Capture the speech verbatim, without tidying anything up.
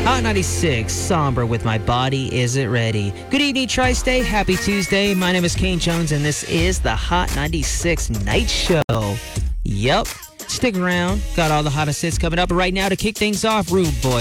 Hot ninety-six, somber with My Body Isn't Ready. Good evening, Tri-State. Happy Tuesday. My name is Kane Jones, and this is the Hot ninety-six Night Show. Yep. Stick around. Got all the hottest hits coming up. But right now, to kick things off, Rude Boy